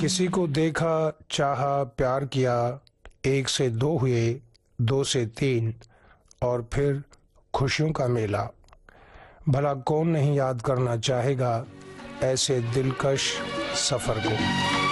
किसी को देखा, चाहा, प्यार किया, 1 से 2 हुए, 2 से 3 और फिर खुशियों का मेला। भला कौन नहीं याद करना चाहेगा ऐसे दिलकश सफ़र को।